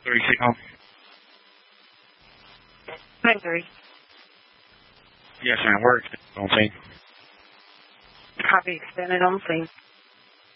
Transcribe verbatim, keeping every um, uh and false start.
three signal. nine three. Yes, ma'am. We're extended on scene. Copy, extended on scene.